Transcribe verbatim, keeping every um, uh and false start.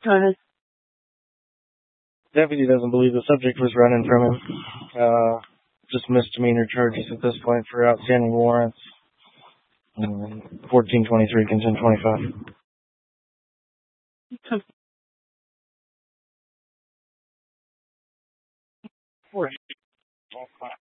Go ahead. Deputy doesn't believe the subject was running from him. Uh, just misdemeanor charges at this point for outstanding warrants. Um, fourteen twenty-three, content twenty-five. Okay.